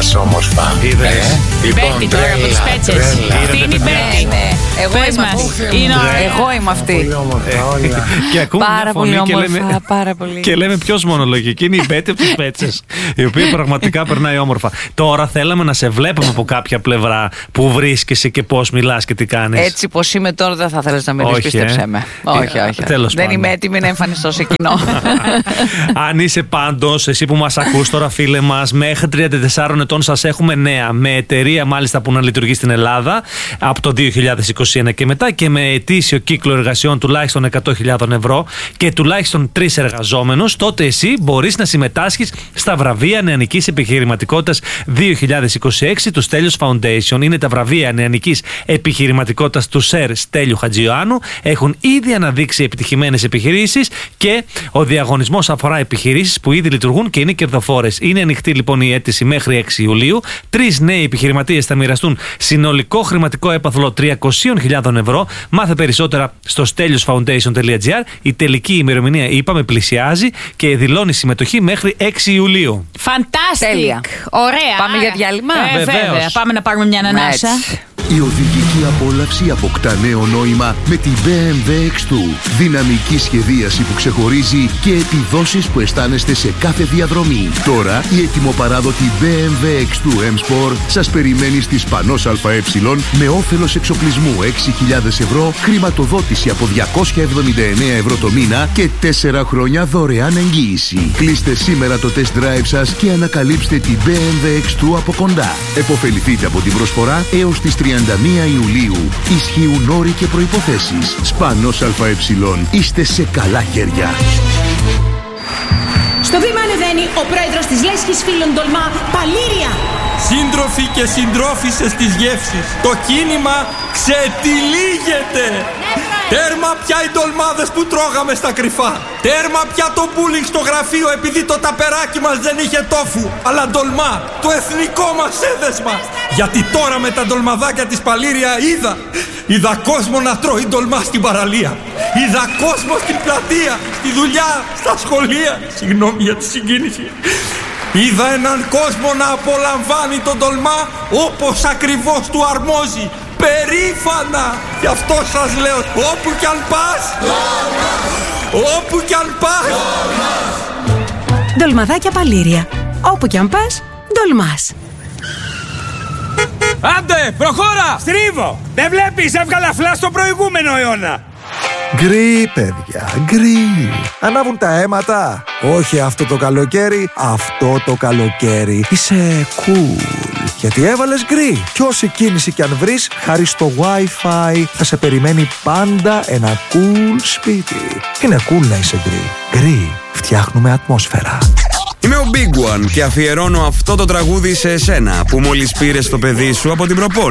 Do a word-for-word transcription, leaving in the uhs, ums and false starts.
μας όμορφα. Είδες. Μπέτη τώρα από τις Πέτσες. Αυτή είναι η Μπέτη. Εγώ είμαι αυτή. Εγώ είμαι αυτή. Και ακούμε Πάρα μια πολύ φωνή και όμορφα, λέμε, πάρα πολύ. και λέμε ποιος μονολογική. Είναι η Μπέτη από τις Πέτσες, η οποία πραγματικά περνάει όμορφα. Τώρα θέλαμε να σε βλέπουμε από κάποια πλευρά που βρίσκεσαι και πώς μιλάς και τι κάνεις. Έτσι πως είμαι τώρα δεν θα θέλεις να με δεις, Όχι, πίστεψέ ε. με. Όχι, όχι. Τέλος Δεν πάντων. είμαι έτοιμη να εμφανιστώ σε κοινό. Αν είσαι πάντως, εσύ που μας ακούς τώρα, φίλε μας, μέχρι τριάντα τεσσάρων ετών σας έχουμε νέα. Με εταιρεία μάλιστα που να λειτουργεί στην Ελλάδα από το δύο χιλιάδες είκοσι ένα και μετά και με ετήσιο κύκλο εργασιών τουλάχιστον εκατό χιλιάδες ευρώ και τουλάχιστον τρεις εργαζόμενους, τότε εσύ μπορείς να συμμετάσχεις στα βραβεία νεανικής επιχειρηματικότητας δύο χιλιάδες είκοσι έξι του Στέλιος Foundation. Είναι τα βραβεία νεανικής επιχειρηματικότητας του Σερ Στέλιου Χατζιωάννου. Έχουν ήδη αναδείξει επιτυχημένες επιχειρήσεις και ο διαγωνισμός αφορά επιχειρήσεις που ήδη λειτουργούν και είναι κερδοφόρες. Είναι ανοιχτή λοιπόν η αίτηση μέχρι έξι Ιουλίου. Τρεις νέοι επιχειρηματίες θα μοιραστούν συνολικό χρηματικό έπαθλο τριακόσιες χιλιάδες ευρώ. Μάθε περισσότερα στο στέλιος φαουντέισον τελεία τζι άρ. Η τελική ημερομηνία, είπαμε, πλησιάζει και δηλώνει συμμετοχή μέχρι έξι Ιουλίου. Φαντάστικ. Τέλεια. Ωραία. Πάμε για διάλειμμα. Ε, βέβαια. Βεβαίως. Πάμε να πάρουμε μια ανανάσα. Έτσι. Η οδηγική απόλαυση αποκτά νέο νόημα με την μπι εμ ντάμπλιου εξ δύο. Δυναμική σχεδίαση που ξεχωρίζει και επιδόσεις που αισθάνεστε σε κάθε διαδρομή. Τώρα η ετοιμοπαράδοτη μπι εμ ντάμπλιου εξ δύο M-Sport σας περιμένει στη Σπανός ΑΕ με όφελος εξοπλισμού έξι χιλιάδες ευρώ, χρηματοδότηση από διακόσια εβδομήντα εννέα ευρώ το μήνα και τέσσερα χρόνια δωρεάν εγγύηση. Κλείστε σήμερα το test drive σας και ανακαλύψτε την μπι εμ ντάμπλιου εξ δύο από κοντά. Εποφεληθείτε από την προσφορά έως τις τριάντα μία Ιουλίου. Ισχύουν όροι και προϋποθέσεις. Σπανός ΑΕ. Είστε σε καλά χέρια. Στο βήμα ανεβαίνει ο πρόεδρος της Λέσχης Φίλων Ντολμά, Παλήρια. Σύντροφοι και συντρόφισσες της γεύσης, το κίνημα ξετυλίγεται. Τέρμα πια οι ντολμάδες που τρώγαμε στα κρυφά. Τέρμα πια το μπούλινγκ στο γραφείο επειδή το ταπεράκι μας δεν είχε τόφου. Αλλά ντολμά, το εθνικό μας έδεσμα. Γιατί τώρα με τα ντολμαδάκια της Παλήρια είδα. Είδα κόσμο να τρώει ντολμά στην παραλία. Είδα κόσμο στην πλατεία, στη δουλειά, στα σχολεία. Συγγνώμη για τη συγκίνηση. Είδα έναν κόσμο να απολαμβάνει τον ντολμά όπως ακριβώς του αρμόζει. Περήφανα! Γι' αυτό σας λέω, όπου κι αν πας, όπου κι αν πας. Ντολμαδάκια Παλήρια. Όπου κι αν πας, ντολμάς. Άντε, προχώρα! Στρίβω! Δεν βλέπεις, έβγαλα φλα στο προηγούμενο αιώνα. Γκρι, παιδιά, γκρι. Ανάβουν τα αίματα. Όχι αυτό το καλοκαίρι, αυτό το καλοκαίρι. Είσαι cool. Γιατί έβαλες γκρι. Κι όση κίνηση κι αν βρεις, χάρη στο Wi-Fi θα σε περιμένει πάντα ένα cool σπίτι. Είναι cool να είσαι γκρι. Γκρι. Φτιάχνουμε ατμόσφαιρα. Είμαι ο Big One και αφιερώνω αυτό το τραγούδι σε εσένα που μόλις πήρες το παιδί σου από την προπόνηση.